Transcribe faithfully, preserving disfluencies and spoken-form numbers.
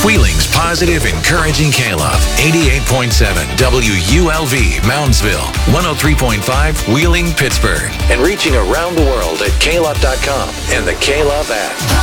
Wheeling's positive, encouraging K-Love. eighty-eight point seven W U L V, Moundsville. one oh three point five, Wheeling, Pittsburgh. And reaching around the world at K Love dot com and the K-Love app.